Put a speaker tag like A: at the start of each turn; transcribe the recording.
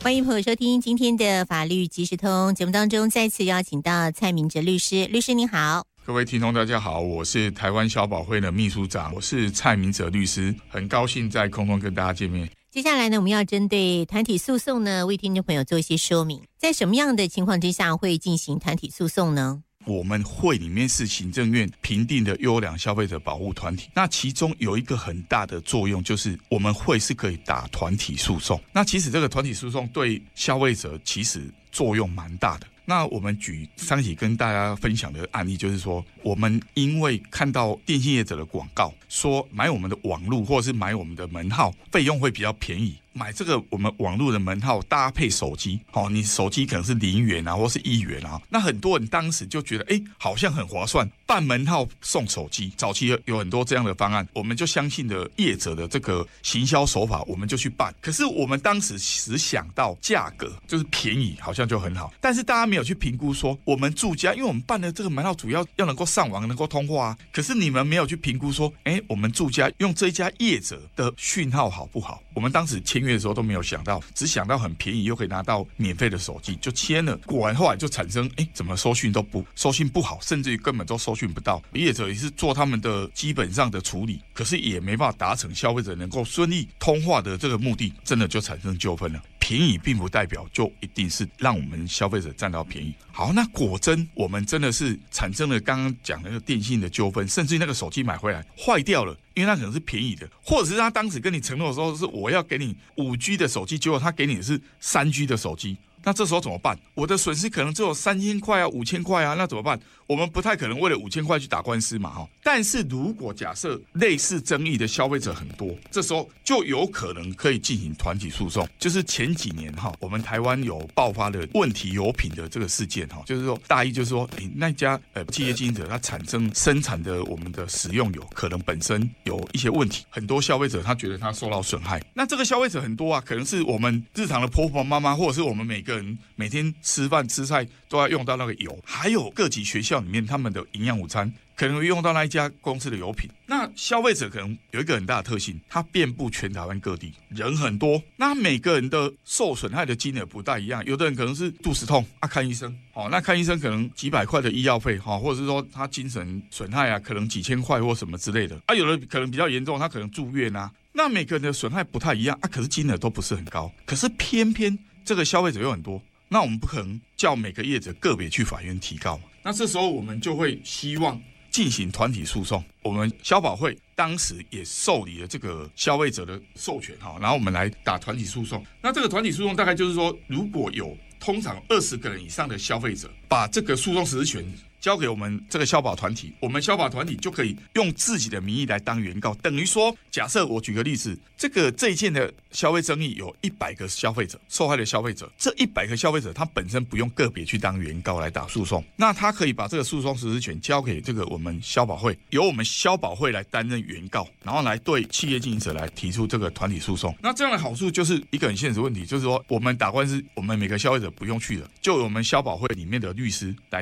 A: 欢迎朋友收听今天的法律即时通节目当中，再次邀请到蔡明哲律师。律师您好。
B: 各位听众大家好，我是台湾消保会的秘书长，我是蔡明哲律师，很高兴在空中跟大家见面。
A: 接下来呢，我们要针对团体诉讼呢，为听众朋友做一些说明，在什么样的情况之下会进行团体诉讼呢？
B: 我们会里面是行政院评定的优良消费者保护团体，那其中有一个很大的作用，就是我们会是可以打团体诉讼。那其实这个团体诉讼对消费者其实作用蛮大的。那我们举上期跟大家分享的案例，就是说我们因为看到电信业者的广告说买我们的网路或者是买我们的门号费用会比较便宜，买这个我们网路的门号搭配手机，你手机可能是0元啊或是1元啊，那很多人当时就觉得好像很划算，办门号送手机，早期有很多这样的方案，我们就相信了业者的这个行销手法，我们就去办。可是我们当时只想到价格就是便宜，好像就很好，但是大家没有去评估说我们住家，因为我们办的这个门号主要能够上网能够通话啊，可是你们没有去评估说我们住家用这一家业者的讯号好不好。我们当时签约的时候都没有想到，只想到很便宜又可以拿到免费的手机就签了，果然后来就产生怎么收讯不好，甚至于根本都收讯不到。业者也是做他们的基本上的处理，可是也没办法达成消费者能够顺利通话的这个目的，真的就产生纠纷了。便宜并不代表就一定是让我们消费者占到便宜。好，那果真我们真的是产生了刚刚讲的那个电信的纠纷，甚至于那个手机买回来坏掉了，因为它可能是便宜的，或者是他当时跟你承诺的时候是我要给你5G 的手机，结果他给你的是3G 的手机，那这时候怎么办？我的损失可能只有3000块啊5000块啊，那怎么办？我们不太可能为了5000块去打官司嘛，但是如果假设类似争议的消费者很多，这时候就有可能可以进行团体诉讼。就是前几年我们台湾有爆发的问题油品的这个事件，就是说大意就是说那家企业经营者他生产的我们的食用油可能本身有一些问题，很多消费者他觉得他受到损害。那这个消费者很多啊，可能是我们日常的婆婆妈妈，或者是我们每个人每天吃饭吃菜都要用到那个油，还有各级学校里面他们的营养午餐可能会用到那一家公司的油品。那消费者可能有一个很大的特性，它遍布全台湾各地，人很多，那每个人的受损害的金额不大一样，有的人可能是肚子痛看医生，那看医生可能几百块的医药费，或者是说他精神损害啊，可能几千块或什么之类的有的可能比较严重，他可能住院啊，那每个人的损害不太一样可是金额都不是很高，可是偏偏这个消费者又很多，那我们不可能叫每个业者个别去法院提告嘛，那这时候我们就会希望进行团体诉讼。我们消保会当时也受理了这个消费者的授权，然后我们来打团体诉讼。那这个团体诉讼大概就是说，如果有通常20个人以上的消费者把这个诉讼实施权交给我们这个消保团体，我们消保团体就可以用自己的名义来当原告。等于说，假设我举个例子，这一件的消费争议有100个消费者，受害的消费者，这100个消费者他本身不用个别去当原告来打诉讼，那他可以把这个诉讼实施权交给这个我们消保会，由我们消保会来担任原告，然后来对企业经营者来提出这个团体诉讼。那这样的好处就是一个很现实问题，就是说我们打官司，我们每个消费者不用去了，就由我们消保会里面的律师来